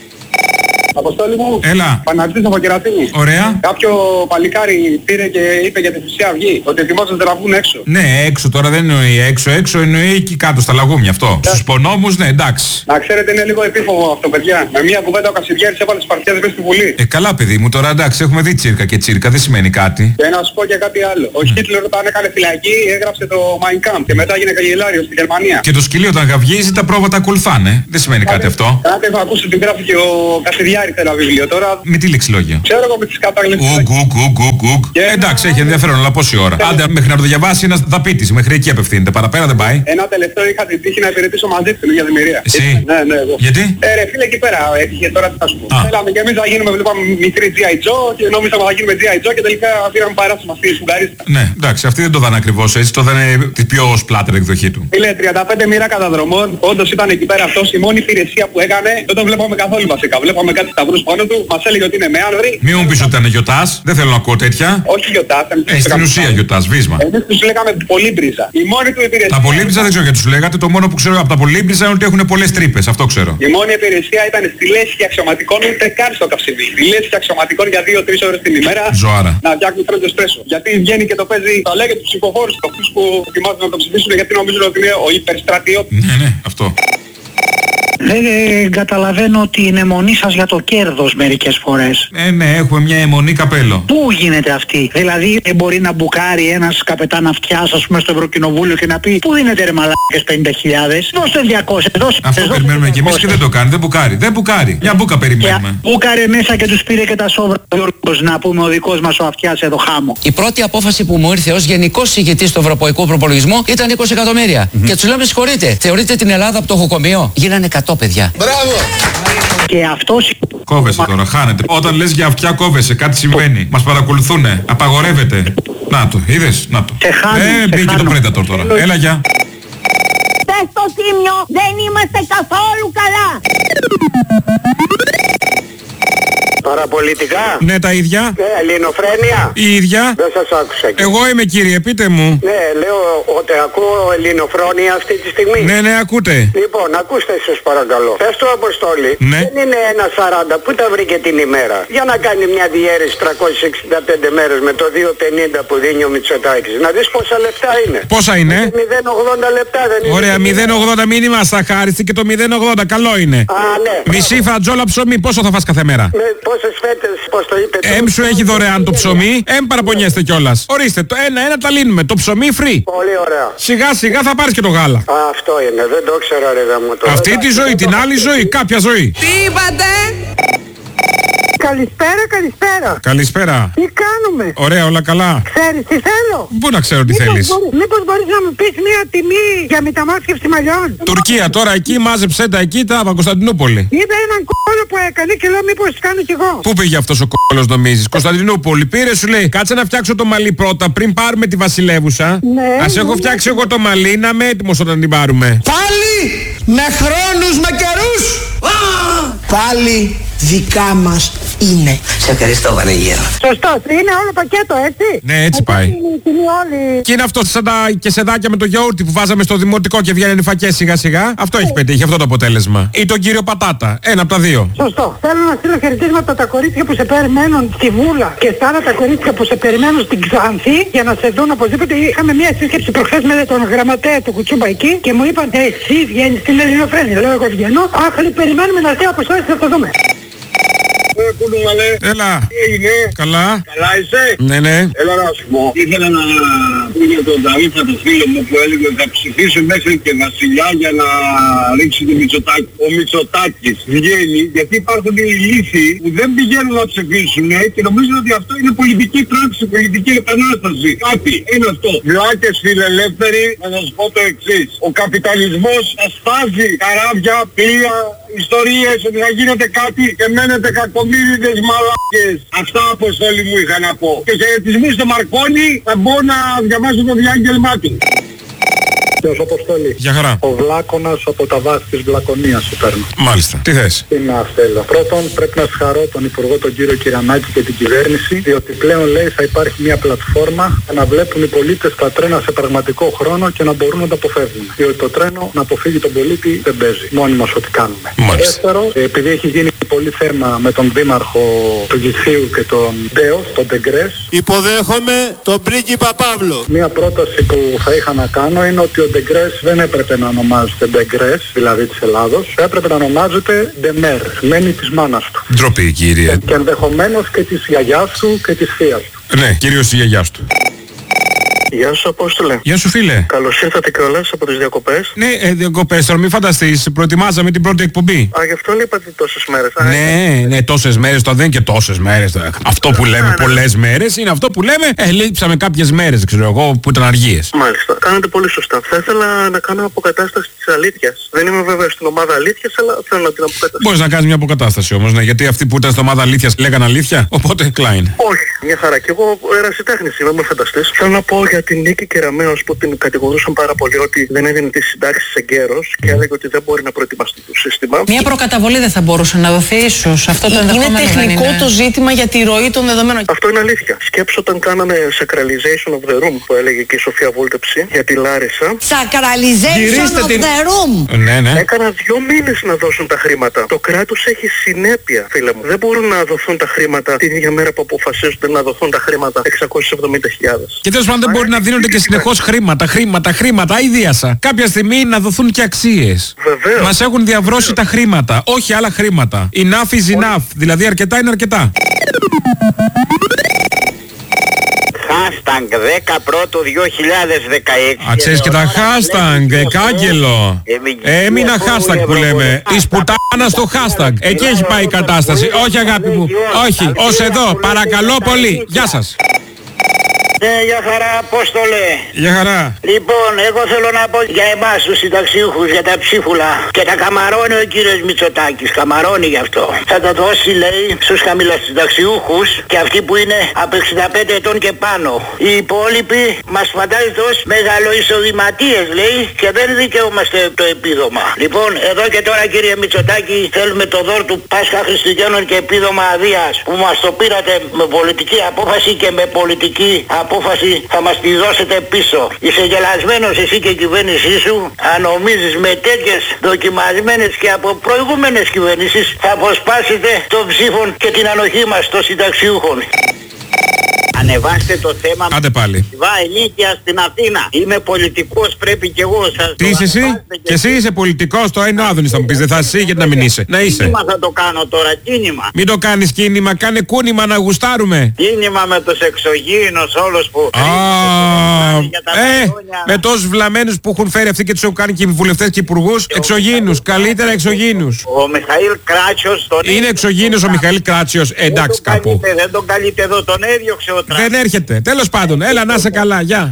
Αποστόλη μου, έλα. Παναγιώτης από Κερατίνη. Ωραία. Κάποιο παλικάρι πήρε και είπε για τη Χρυσή Αυγή ότι ετοιμάζονται να βγουν έξω. Ναι, έξω τώρα δεν εννοεί έξω, έξω εννοεί εκεί κάτω στα λαγούμια αυτό. Yeah. Στους πονόμους, ναι, εντάξει. Να ξέρετε, είναι λίγο επίφοβο αυτό, παιδιά. Με μια κουβέντα ο Κασιδιάρης έβαλε τις παρτιές μέσα στη Βουλή. Ε, καλά, παιδί μου, τώρα εντάξει, έχουμε δει τσίρκα και τσίρκα, δεν σημαίνει κάτι. Και να σου πω και κάτι άλλο. Ο Χίτλερ όταν έκανε φυλακή έγραψε το Mein Kampf και μετά έγινε καγκελάριος στη Γερμανία. Και το σκυλί όταν γαυγίζει τα πρόβατα ακολουθάνε. Δεν σημαίνει κάτι αυτό. Κάτι έχω ακούσει ότι γράφει και ο Κασιδιάρης ένα βιβλίο τώρα. Με τι λεξιλόγια? Ξέρω εγώ με τις καταγλήσεις. Ουγκ, ουγκ, ουγκ, ουγκ, ουγκ. Εντάξει, έχει ενδιαφέρον, αλλά πόση ώρα? Άντε μέχρι να το διαβάσει ένας δαπίτης, μέχρι εκεί απευθύνεται. Παραπέρα δεν πάει. Ένα τελευταίο είχα την τύχη να υπηρετήσω μαζί του για δημιουργία. Εσύ? Ναι, ναι, εγώ. Γιατί? Ε, ρε φίλε, εκεί πέρα έτυχε τώρα τι θα σου πω. Θέλαμε και εμείς να γίνουμε βλέπαμε μικρή τζι άι Joe και νόμιζαμε να γίνουμε τζι άι Joe και τελικά πήραμε παράσημα στη Σουγκαρίστα. Ναι, εντάξει, αυτή δεν το δάνε ακριβώς έτσι, το δάνε τη πιο σπλάτερ εκδοχή του. Φίλε, τριάντα πέντε μοίρα καταδρομών, όντως ήταν εκεί πέρα αυτός η μόνη υπηρεσία που έκανε, δεν τον βλέπαμε καθόλου βασικά. Βλέπαμε κάτι κάτι σταυρούς πάνω του, μας έλεγε ότι είναι με άνδρη. Μην μου πεις ότι ήταν γιοτάς, δεν θέλω να ακούω τέτοια. Όχι γιοτάς, ε, στην ουσία γιοτάς, βίσμα. Εμείς τους λέγαμε πολύμπριζα. Η μόνη του υπηρεσία. Τα πολύμπριζα δεν ξέρω γιατί τους λέγατε, το μόνο που ξέρω από τα πολύμπριζα είναι ότι έχουν πολλές τρύπες, αυτό ξέρω. Η μόνη υπηρεσία ήταν στη λέσχη αξιωματικών, ούτε καν στο καυσιμί. Στη λέσχη αξιωματικών για δύο τρεις ώρες την ημέρα. Ζωάρα. Να φτιάχνουν φρέντο εσπρέσο. Γιατί βγαίνει και το παίζει, τα λέγεται τους ψηφοφόρους, αυτούς που ετοιμάζουν να το ψηφίσουν, γιατί νομίζουν ότι είναι ο υπερστρατιώτης. Ναι, ναι, αυτό. Δεν ε, καταλαβαίνω την αιμονή σας για το κέρδος μερικές φορές. Ε, ναι, έχουμε μια αιμονή καπέλο. Πού γίνεται αυτή? Δηλαδή δεν μπορεί να μπουκάρει ένας καπετάν αυτιάς, ας πούμε, στο Ευρωκοινοβούλιο και να πει πού δίνετε ρε μαλάκες πενήντα χιλιάδες, δώστε διακόσια, δώστε. Αυτό δώστε περιμένουμε κι εμείς και δεν το κάνει, δεν μπουκάρει, δεν μπουκάρει. Μια μπουκα περιμένουμε. Και μπουκάρε μέσα και τους πήρε και τα σόβρα Γιώργος, να πούμε, ο δικός μας ο αυτιάς εδώ χάμω. Η πρώτη απόφαση που μου ήρθε ως γενικός ηγετής του Ευρωπαϊκού Προπολογισμού ήταν είκοσι εκατομμύρια. Mm-hmm. Και τους λέμε συγχωρείτε, θεωρείτε την Ελλάδα από το χοκομείο? Γίνανε εκατό παιδιά. Μπράβο! Και αυτός... Κόβεσαι τώρα, χάνεται. Όταν λες για αυτιά κόβεσαι, κάτι συμβαίνει. Μας παρακολουθούνε, απαγορεύεται. Να το, είδες, να το. Σε χάνω, ε, σε μπήκε χάνω. το Predator τώρα. Έλα, γεια. Πες στο Τίμιο, δεν είμαστε καθόλου καλά. Παραπολιτικά. Ναι, τα ίδια. Ναι, ελληνοφρένεια. Η ίδια. Δεν σας άκουσα. Εγώ είμαι κύριε, πείτε μου. Ναι, λέω ότι ακούω ελληνοφρόνια αυτή τη στιγμή. Ναι, ναι, ακούτε. Λοιπόν, ακούστε σας παρακαλώ. Πες του Αποστόλη, ναι. Δεν είναι ένα σαράντα, πού τα βρήκε την ημέρα? Για να κάνει μια διαίρεση τριακόσιες εξήντα πέντε μέρες με το δύο πενήντα που δίνει ο Μητσοτάκης. Να δεις πόσα λεπτά είναι. Πόσα είναι? μηδέν ογδόντα λεπτά δεν είναι? Ωραία, μηδέν ογδόντα μήνυμα σαχάριστη και το μηδέν ογδόντα, καλό είναι. Α, ναι. Μισή φατζόλα ψωμί, πόσο θα φας κάθε μέρα? Με πόσες φέτες, πώς το είπε? Εμ σου έχει δωρεάν το ψωμί, εμ παραπονιέστε κιόλας. Ορίστε, το ένα-ένα τα λύνουμε. Το ψωμί free. Πολύ ωραία. Σιγά σιγά θα πάρεις και το γάλα. Α, αυτό είναι, δεν το ξέρω ρε γάμο το. Αυτή τη ζωή, την άλλη ζωή, κάποια ζωή. Τι είπατε? Καλησπέρα, καλησπέρα. Καλησπέρα. Τι κάνουμε? Ωραία, όλα καλά. Ξέρεις τι θέλω? Πού να ξέρω τι μήπως θέλεις? Μπορείς, μήπως μπορείς να μου πεις μια τιμή για μεταμόσχευση μαλλιών? Τουρκία, τώρα εκεί, μάζεψέ τα εκεί, τα από Κωνσταντινούπολη. Είδα έναν κόλλο που έκανε και λέω μήπως κάνω κι εγώ. Πού πήγε αυτός ο κόλλος νομίζεις? Κωνσταντινούπολη. Πήρε, σου λέει, κάτσε να φτιάξω το μαλλί πρώτα πριν πάρουμε τη βασιλεύουσα. Ναι, Ας έχω ναι, φτιάξει εγώ το μαλλί, να είμαι έτοιμος όταν την πάρουμε. Πάλι με χρόνους, με καιρούς. Πάλι δικά μας είναι. Σε ευχαριστώ Βανεγέρο. Σωστό, είναι όλο πακέτο έτσι? Ναι, έτσι πάει. Όλη... Και είναι αυτό σαν τα κεσεδάκια με το γιαούρτι που βάζαμε στο δημοτικό και βγαίνουν οι φακές σιγά σιγά. Αυτό έχει πετύχει, αυτό το αποτέλεσμα. Ή τον κύριο Πατάτα. Ένα από τα δύο. Σωστό. Θέλω να στείλω χαιρετίσματα τα κορίτσια που σε περιμένουν στη Βούλα και στα άλλα τα κορίτσια που σε περιμένουν στην Ξάνθη για να σε δουν οπωσδήποτε. Είχαμε μια σύσκεψη προχθές με τον γραμματέα του Κουτσούμπα εκεί και μου είπαν εσύ βγαίνεις στην Ελληνοφρένεια. Λέω εγώ βγαίνω. Αχ, περιμένουμε να έρθει από εσάς να το δούμε. Έλα. Τι έγινε? Καλά. Καλά είσαι? Ναι, ναι. Έλα να σου πω. Ήθελα να πω για τον Ταρίφα του φίλο μου που έλεγε ότι θα ψηφίσει μέχρι και βασιλιά για να ρίξει τον Μητσοτάκη. Ο Μητσοτάκης βγαίνει γιατί υπάρχουν οι ηλίθιοι που δεν πηγαίνουν να ψηφίσουν και νομίζουν ότι αυτό είναι πολιτική πράξη, πολιτική επανάσταση. Κάτι είναι αυτό. Βλάκες φιλελεύθεροι, να σας πω το εξής. Ο καπιταλισμός θα σπάζει καράβια, πλοία, ιστορίες ότι θα γίνεται κάτι και μένετε κακομοίριδες μαλάκες. Αυτά Αποστόλη μου είχα να πω. Και χαιρετισμοί στο Μαρκόνι, θα μπω να διαβάσω το διάγγελμά του. Γεια Αποστόλη. Γεια χαρά. Ο Βλάκωνας από τα βάση της Βλακωνίας σου παίρνω. Μάλιστα. Τι θες? Τι να θέλω. Πρώτον πρέπει να συγχαρώ τον Υπουργό τον κύριο Κυρανάκη και την κυβέρνηση διότι πλέον λέει θα υπάρχει μια πλατφόρμα για να βλέπουν οι πολίτες τα τρένα σε πραγματικό χρόνο και να μπορούν να τα αποφεύγουν. Διότι το τρένο να αποφύγει τον πολίτη δεν παίζει. Μόνοι μας ό,τι κάνουμε. Μάλιστα. Δεύτερο, επειδή έχει γίνει πολύ θέμα με τον δήμαρχο του Γηθίου και τον Ντέος, τον Ντεγκρές. Υποδέχομαι τον πρίγκιπα Παύλο. Μια πρόταση που θα είχα να κάνω είναι ότι ο Ντεγκρές δεν έπρεπε να ονομάζεται Ντεγκρές, δηλαδή της Ελλάδος, έπρεπε να ονομάζεται Ντεμέρ, μένει της μάνας του. Ντροπή κύριε. Και ενδεχομένως και της γιαγιάς του και της θείας του. Ναι, κυρίως της γιαγιάς του. Γεια σου Απόστολε. Γεια σου φίλε. Καλώς ήρθατε κιόλας από τις διακοπές. Ναι, ε, διακοπές τώρα μην φανταστείς, προετοιμάζαμε την πρώτη εκπομπή. Α, γι' αυτό είπατε τόσες μέρες. Α, ναι, ναι, τόσες μέρες, τώρα δεν είναι και τόσες μέρες. Τώρα. Αυτό που λέμε ναι. πολλές μέρες είναι αυτό που λέμε, ε, λείψαμε κάποιες μέρες, ξέρω εγώ, που ήταν αργίες. Μάλιστα, κάνετε πολύ σωστά. Θα ήθελα να κάνω αποκατάσταση της αλήθειας. Δεν είμαι βέβαια στην ομάδα αλήθειας, αλλά θέλω να την αποκαταστήσω. Μπορείς να κάνεις μια αποκατάσταση όμως, ναι, γιατί αυτοί που ήταν στην ομάδα αλήθειας λέγανε αλήθεια, οπότε κλάιν. Όχι, μια χαρά. Και εγώ ερασιτέχνης είμαι, μην φανταστείς. Θέλω να πω για για την Νίκη Κεραμέως που την κατηγορούσαν πάρα πολύ ότι δεν έδινε τις συντάξεις εγκαίρως και έλεγε ότι δεν μπορεί να προετοιμαστεί το σύστημα. Μια προκαταβολή δεν θα μπορούσε να δοθεί ίσως. Αυτό το ενδεχόμενο είναι τεχνικό είναι... το ζήτημα για τη ροή των δεδομένων. Αυτό είναι αλήθεια. Σκέψω όταν κάνανε sacralization of the room που έλεγε και η Σοφία Βούλτεψη για τη Λάρισα. Sacralization of the room! Ναι, ναι. Έκανα δύο μήνες να δώσουν τα χρήματα. Το κράτος έχει συνέπεια, φίλε μου. Δεν μπορούν να δοθούν τα χρήματα την ίδια μέρα που αποφασίζονται να δοθούν τα χρήματα εξακόσιες εβδομήντα χιλιάδες. Και τέλος πάντων δεν μπορεί να δίνονται και συνεχώς χρήματα, χρήματα, χρήματα, ιδίασα. Κάποια στιγμή να δοθούν και αξίες. Βεβαίως. Μας έχουν διαβρώσει τα χρήματα, όχι άλλα χρήματα. Enough is enough, δηλαδή αρκετά είναι αρκετά. Hashtag δέκα πρώτου δύο χιλιάδες δεκαέξι. Α, ξέρεις και τα hashtag, εκάγγελο. Έμεινα hashtag που λέμε. Η σπουτάνα στο hashtag. Εκεί έχει πάει η κατάσταση. Όχι αγάπη μου, όχι. Ως εδώ, παρακαλώ πολύ. Γεια σας. Ναι, για χαρά, Απόστολε. Για χαρά. Λοιπόν, εγώ θέλω να πω για εμάς τους συνταξιούχους, για τα ψίφουλα. Και τα καμαρώνει ο κύριος Μητσοτάκης. Καμαρώνει γι' αυτό. Θα τα δώσει, λέει, στους χαμηλασυνταξιούχους και αυτοί που είναι από εξήντα πέντε ετών και πάνω. Οι υπόλοιποι μας φαντάζεται ως μεγαλοεισοδηματίες, λέει, και δεν δικαιούμαστε το επίδομα. Λοιπόν, εδώ και τώρα, κύριε Μητσοτάκη, θέλουμε το δώρο του Πάσχα Χριστουγέννων και επίδομα αδείας που μας το πήρατε με πολιτική απόφαση και με πολιτική απόφαση. απόφαση θα μας τη δώσετε πίσω. Είσαι γελασμένος εσύ και η κυβέρνησή σου αν νομίζεις με τέτοιες δοκιμασμένες και από προηγούμενες κυβερνήσεις θα αποσπάσετε των ψήφων και την ανοχή μας των συνταξιούχων. Ανεβάστε το θέμα. Άντε πάλι. Ενίκεια στην Αθήνα. Είμαι πολιτικός, πρέπει και εγώ σας. Τι είσαι εσύ? Και, και εσύ είσαι πολιτικός, το είναι ο Άδωνης θα μου πεις. Δεν θα είσαι γιατί να μην είσαι. Να είσαι. Κίνημα θα το κάνω τώρα, κίνημα. Μην το κάνεις κίνημα, κάνε κούνημα να γουστάρουμε. Κίνημα με τους εξωγήινους όλους που... Α, ε, με τόσους βλαμμένους που έχουν φέρει αυτοί και τους έχουν κάνει και οι βουλευτές και οι υπουργούς. Εξωγήινους, καλύτερα εξωγήινους. Ο Μιχαήλ Κράτσιος τον... Είναι εξωγήινος ο Μιχαήλ Κράτσιος, εντάξει κάπου. Δεν τον καλείτε εδώ, τον έδιωξε ο Δεν έρχεται. Τέλος πάντων, έλα να είσαι καλά, γεια.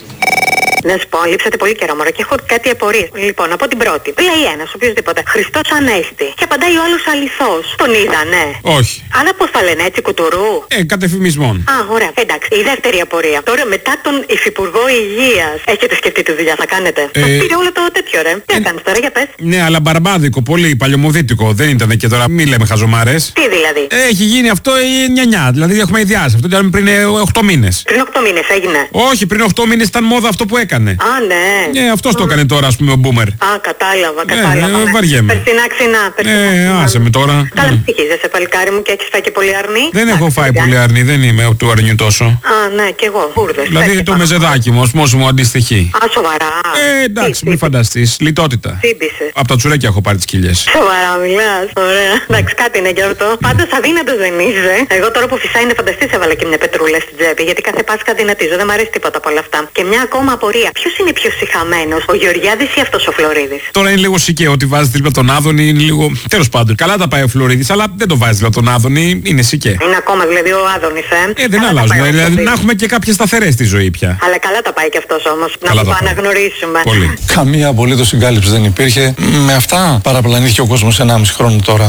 Να σου πω, λείψατε πολύ καιρό μωρέ και έχω κάτι απορίες. Λοιπόν, από την πρώτη. Λέει ένας, οποιοσδήποτε. Χριστός Ανέστη. Και απαντάει ο άλλος αληθώς. Τον είδανε? Όχι. Αλλά πώς θα λένε, έτσι, κουτουρού? Ε, κατ' εφημισμών. Α, ωραία. Εντάξει. Η δεύτερη απορία. Τώρα μετά τον Υφυπουργό Υγείας. Έχετε σκεφτεί τη δουλειά θα κάνετε? Ε... Θα πήρε όλο το τέτοιο ρε. Τι ε... έκανες τώρα, για πες. Ναι, αλλά μπαρμπάδικο, πολύ παλιωμοδίτικο. Δεν ήταν και τώρα, μη λέμε χαζομάρες. Τι δηλαδή? Ε, έχει γίνει αυτό η νιανιά. Δηλαδή έχουμε ιδιάσει. Αυτό ήταν πριν οκτώ μήνες. Πριν οκτώ μήνες έγινε. Όχι, πριν οκτώ μήνες ήταν μόδα αυτό που έκανε. Α, ναι. Ναι, αυτός το έκανε τώρα, ας πούμε, ο Μπούμερ. Α, κατάλαβα, κατάλαβα. Ε, ναι. Βαριέμαι. Περσινά ξινά, Ε, άσε με τώρα. Καλά, στοιχίζεσαι, παλικάρι μου, και έχεις φάει και πολύ αρνί. Δεν έχω φάει πολύ αρνί, δεν είμαι του αρνιού τόσο. Α, ναι, κι εγώ, βούρδες. Δηλαδή το μεζεδάκι μου, όσμος μου αντιστοιχεί. Α, σοβαρά. Ε, εντάξει, μην φανταστείς, λιτότητα. Σύμπησες. Από τα τσουρέκια έχω πάρει τις κοιλιές. Σοβαρά μιλάς, ωραία. Εντάξει, κάτι είναι γιορτό. Πάντως αδύνατος δεν είσαι. Εγώ τώρα που φυσάει είναι φανταστείς έβαλα και μια πετρούλα στην τσέπη, γιατί κάθε Πάσχα δυνατίζω, δεν μου αρέσει τίποτα από όλα αυτά. Και μια ακόμα απορία. Ποιος είναι πιο σιχαμένος, ο Γεωργιάδης ή αυτός ο Φλωρίδης? Τώρα είναι λίγο σικαίο ότι βάζει δίπλα τον Άδωνη, είναι λίγο. Τέλος πάντων, καλά τα πάει ο Φλωρίδης, αλλά δεν το βάζει δίπλα τον Άδωνη, είναι σικαίο. Είναι ακόμα δηλαδή ο Άδωνης, ε. Ε, δεν αλλάζουμε. Δηλαδή να έχουμε και κάποιες σταθερές στη ζωή πια. Αλλά καλά τα πάει και αυτός όμως. Να το αναγνωρίσουμε. Πολύ. Καμία απολύτως συγκάλυψη δεν υπήρχε. Με αυτά παραπλανήθηκε ο κόσμος ενάμιση χρόνο τώρα.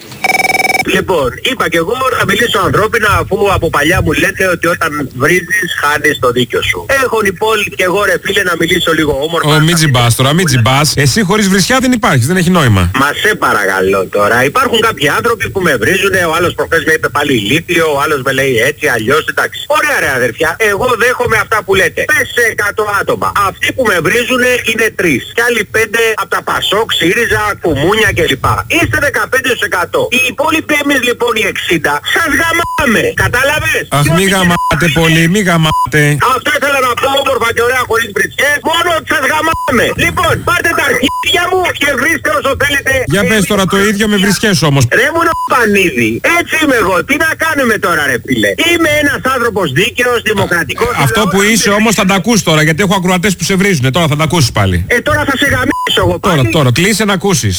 Λοιπόν, είπα και εγώ να μιλήσω ανθρώπινα, αφού από παλιά μου λέτε ότι όταν βρίζεις χάνεις το δίκιο σου. Έχω λοιπόν και εγώ ρε φίλε να μιλήσω λίγο όμορφα. Ω, μην τζιμπάς τώρα, μην τζιμπάς. Εσύ χωρίς βρισιά δεν υπάρχεις, δεν έχει νόημα. Μα σε παρακαλώ τώρα. Υπάρχουν κάποιοι άνθρωποι που με βρίζουν, ο άλλος προχθές με είπε πάλι ηλίθιο, ο άλλος με λέει έτσι, αλλιώς, εντάξει. Ωραία ρε αδερφιά, εγώ δέχομαι αυτά που λέτε. Πες σε εκατό άτομα. Αυτοί που με βρίζουν είναι τρεις. Και άλλοι πέντε από τα Πασόκ, ΣΥΡΙΖΑ, Κουμούνια κλπ. Είστε δεκαπέντε τοις εκατό. Οι υπόλοιποι εμείς λοιπόν οι εξήντα σας γαμάμε. Κατάλαβες? Αχ, μη γαμάτε πολύ, μη γαμάτε. Αυτό ήθελα να πω όμορφα και ωραία χωρίς βρισκές. Μόνο ότι σας γαμάμε. Λοιπόν, πάρτε τα αρχίδια μου και βρίστε όσο θέλετε. Για πες τώρα το ίδιο με βρισκές όμως. Ρε μου Πανίδη, έτσι είμαι εγώ. Τι να κάνουμε τώρα ρε φίλε? Είμαι ένας άνθρωπος δίκαιος, δημοκρατικός. Αυτό που είσαι όμως θα τα ακούσεις τώρα, γιατί έχω ακροατές που σε βρίζουν. Τώρα θα τα ακούσεις πάλι. Ε, τώρα θα σε γαμίσω εγώ πάλι. Τώρα, τώρα, κλείσε να ακούσεις.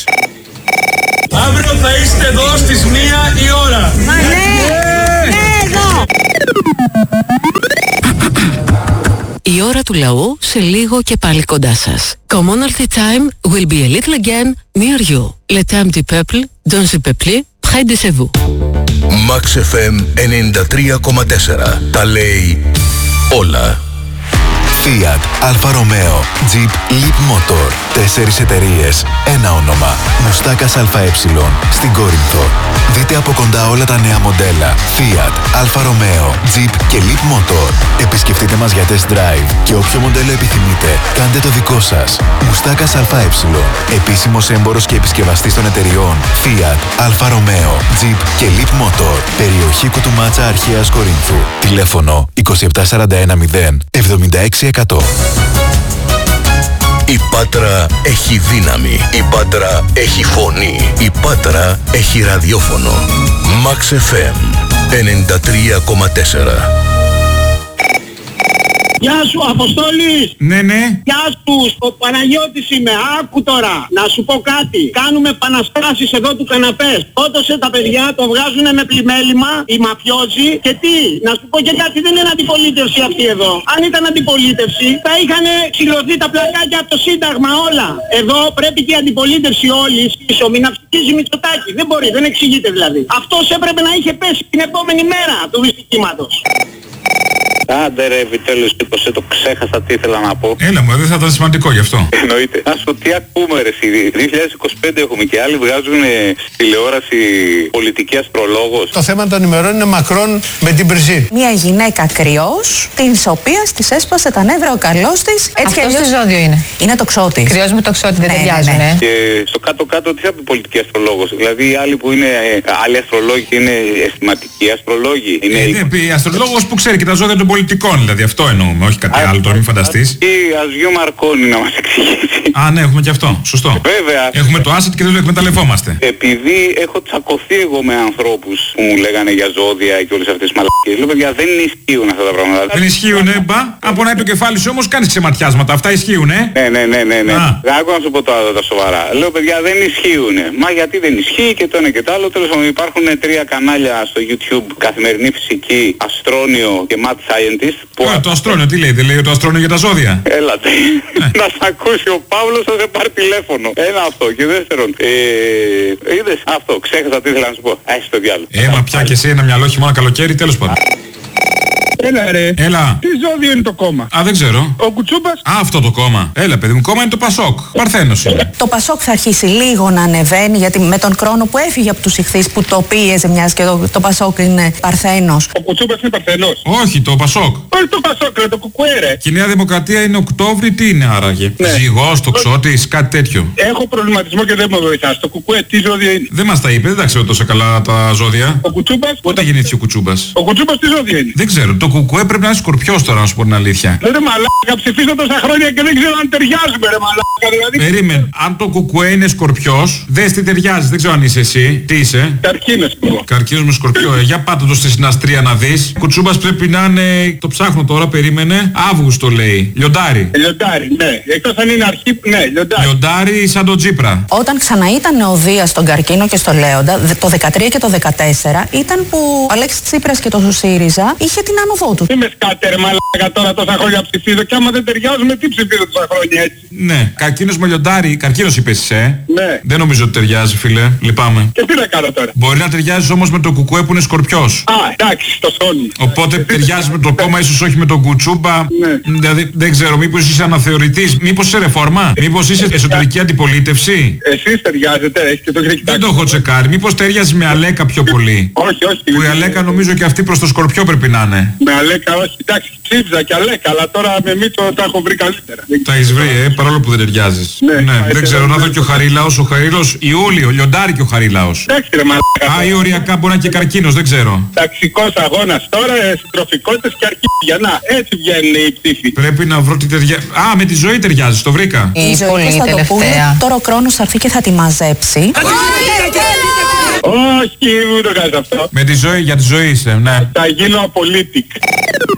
Αύριο θα είστε εδώ στις μία η ώρα. Μα ναι, ναι, εδώ. Η ώρα του λαού σε λίγο και πάλι κοντά σας. Commonalty time will be a little again near you. Le temps du peuple, dans le peuple, près de chez vous. Max εφ εμ ενενήντα τρία κόμμα τέσσερα. Τα λέει όλα. Fiat, Alfa Romeo, Jeep, Leap Motor. Τέσσερις εταιρείες, ένα όνομα. Μουστάκας ΑΕ στην Κόρινθο. Δείτε από κοντά όλα τα νέα μοντέλα Fiat, Alfa Romeo, Jeep και Leap Motor. Επισκεφτείτε μας για test drive και όποιο μοντέλο επιθυμείτε, κάντε το δικό σας. Μουστάκας ΑΕ, επίσημος έμπορος και επισκευαστής των εταιριών Fiat, Alfa Romeo, Jeep και Leap Motor. Περιοχή Κουτουμάτσα Αρχαίας Κορίνθου. Τηλέφωνο είκοσι επτά σαράντα ένα μηδέν εβδομήντα έξι εκατό. Η Πάτρα έχει δύναμη. Η Πάτρα έχει φωνή. Η Πάτρα έχει ραδιόφωνο. Max εφ εμ ενενήντα τρία κόμμα τέσσερα. Γεια σου, Αποστόλης! Ναι, ναι. Γεια σου, ο Παναγιώτης είμαι. Άκου τώρα, να σου πω κάτι. Κάνουμε επαναστάσεις εδώ του καναπές. Ότοσε τα παιδιά, το βγάζουνε με πλημέλημα, οι μαφιόζοι. Και τι, να σου πω και κάτι, δεν είναι αντιπολίτευση αυτή εδώ. Αν ήταν αντιπολίτευση, θα είχαν ξυλωθεί τα πλακάκια από το Σύνταγμα όλα. Εδώ πρέπει και η αντιπολίτευση όλη πίσω, μην αυξήσει Μητσοτάκη. Δεν μπορεί, δεν εξηγείται δηλαδή. Αυτός έπρεπε να είχε πέσει την επόμενη μέρα του δυστυχήματος. Άντε ρε, επιτέλους σήκωσε, το ξέχασα τι ήθελα να πω. Έλα μου, δεν θα ήταν σημαντικό γι' αυτό. Εννοείται. Να σου πω τι ακούμε ρε, δύο χιλιάδες είκοσι πέντε έχουμε και άλλοι βγάζουν στη τηλεόραση πολιτική αστρολόγος. Το θέμα των ημερών είναι Μακρόν με την Μπριζίν. Μια γυναίκα κρυός, της οποίας της έσπασε τα νεύρα ο καλός της. Έτσι αυτός τι ζώδιο είναι? Είναι τοξότης. Κρυός με τοξότη, δεν ναι, ταιριάζουν. ναι, ναι. Και στο κάτω-κάτω τι θα πει πολιτική αστρολόγος? Δηλαδή οι άλλοι που είναι άλλοι αστρολόγοι είναι αισθηματικοί αστρολόγοι. Είναι ε, ναι, αστρολόγος που ξέρει και τα ζώδια των πολιτικών, δηλαδή αυτό εννοούμε, όχι κάτι άλλο, τώρα μην φανταστείς. Ή Αζιού Μαρκόνη να μας εξηγήσει. Α, ναι, έχουμε και αυτό, σωστό. Βέβαια. Έχουμε το asset και δεν το εκμεταλλευόμαστε. Επειδή έχω τσακωθεί εγώ με ανθρώπους που μου λέγανε για ζώδια και όλες αυτές τις μαλακίες, λέω παιδιά δεν ισχύουν αυτά τα πράγματα. Δεν ισχύουν, ε, μπα. Αν πονάει το κεφάλι σου όμως κάνεις ξεματιάσματα, αυτά ισχύουν, ε. Ναι, ναι, ναι, ναι. ναι. Άκου να σου πω τώρα τα σοβαρά. Λέω παιδιά δεν ισχύουν. Μα γιατί δεν ισχύει και το ένα και το άλλο. Τέλος πάντων υπάρχουν τρία κανάλια στο YouTube, Καθημερινή Φυσική, Αστρόνιο και Mad Scientist. Που Α, το αστρόνιο, τι λέει, δεν λέει το αστρόνιο για τα ζώδια. Έλατε. Να σ' ακούσει ο Παύλος, θα σε πάρει τηλέφωνο. Ένα αυτό. Και δεύτερον, ε, είδες αυτό, ξέχασα τι ήθελα να σου πω. Άχι το διάλογο. Έμα πια και εσύ ένα μυαλό χειμώνα καλοκαίρι, τέλος πάντων. Έλα ρε. Έλα. Τι ζώδιο είναι το κόμμα? Α, δεν ξέρω. Ο Κουτσούμπας. Α, αυτό το κόμμα. Έλα, παιδί μου, κόμμα είναι το Πασόκ. Παρθένος είναι. Το Πασόκ θα αρχίσει λίγο να ανεβαίνει, γιατί με τον χρόνο που έφυγε από τους ηχθείς που το πίεζε, μιας και το, το Πασόκ είναι Παρθένος. Ο Κουτσούμπας είναι Παρθένος. Όχι, το Πασόκ. Όχι το Πασόκ, ρε, το Κουκουέ, ρε. Και η Νέα Δημοκρατία είναι Οκτώβρη, τι είναι άραγε? Ναι. Ζυγός, τοξότης, κάτι τέτοιο. Έχω προβληματισμό και δεν με βοηθάς. Το Κουκουέ τι ζώδιο είναι? Δεν μας τα είπε, δεν τα ξέρω τόσο καλά τα ζώδια. Ο Κουτσούμπας. Πότε γεννήθηκε ο Κουτσούμπας? Ο Κουτσούμπας τι ζώδιο είναι? Δεν ξέρω. Το Κουκουέ πρέπει να είναι Σκορπιός τώρα, να σου πω την αλήθεια. Δεν είναι μαλάκα, ψηφίζω τόσα χρόνια και δεν ξέρω αν ταιριάζουμε, ρε μαλάκα. Δηλαδή. Περίμενε. Αν το Κουκουέ είναι Σκορπιός, δες τι ταιριάζει. Δεν ξέρω αν είσαι εσύ. Τι είσαι? Καρκίνος. Καρκίνος με Σκορπιό. Ε. Για πάτε το στη συναστρία να δεις. Κουτσούμπας πρέπει να είναι. Το ψάχνω τώρα, περίμενε. Αύγουστο λέει. Λιοντάρι. Λιοντάρι, ναι. Εκτός αν είναι αρχή, ναι, λιοντάρι. Λιοντάρι σαν τον Τσίπρα. Όταν ξανά ήταν ο Δίας στον Καρκίνο και στο Λέοντα, το δεκατρία και το δεκατέσσερα, ήταν που ο Αλέξης Τσίπρας και το ΣΥΡΙΖΑ είχε την άνοδό του. Είμαι σκάτερ μαλάκα τώρα τόσα χρόνια ψηφίζω και άμα δεν ταιριάζουμε τι ψηφίζω τόσα χρόνια έτσι. Ναι, καρκίνος με λιοντάρι, καρκίνος είπες εσύ, ε. Ναι. Δεν νομίζω ότι ταιριάζει, φίλε. Λυπάμαι. Και τι να κάνω τώρα? Μπορεί να ταιριάζει όμως με το Κουκουέ που είναι Σκορπιός. Α, εντάξει, το σώνει. Οπότε ταιριάζει με το κόμμα, ίσως όχι με τον Κουτσούμπα. Ναι. Δηλαδή δεν ξέρω, μήπως είσαι αναθεωρητής, μήπως είσαι ρεφόρμα, μήπως είσαι εσωτερική αντιπολίτευση. Εσείς ταιριάζετε, έχετε το κριτικό. Δεν το έχω τσεκάρει, μήπως ταιριάζει με Αλέκα πιο πολύ. Όχι, όχι. Που η Αλέκα νομίζω και αυτή προς το Σκορπιό πρέπει να είναι. Με Αλέκα, όχι, εντάξει, ψήφιζα και Αλέκα, αλλά τώρα με Μίτσο τα έχω βρει καλύτερα. Τα έχεις βρει, ε, παρόλο που δεν ταιριάζεις. Ναι, ναι δεν ξέρω, να δω και ο Χαρίλαος, ο Χαρίλαος, Ιούλιο, λιοντάρι και ο Χαρίλαος. Εντάξει ρε μαλάκα. Α, ή οριακά μπορεί να είναι και καρκίνος, δεν ξέρω. Ταξικός αγώνας τώρα, συντροφικότητες και αρχίδια. Να, έτσι βγαίνουν οι ψήφοι. Πρέπει να βρω τι ταιριάζει. Α, με τη ζωή ταιριάζει, το βρήκα. Η ζωή θα το πούνε, τώρα ο χρόνος θα έρθει και θα τη μαζέψει. Όχι, μην το κάνεις αυτό. Με τη ζωή, για τη ζωή είσαι, ναι. Θα γίνω απολύτικ.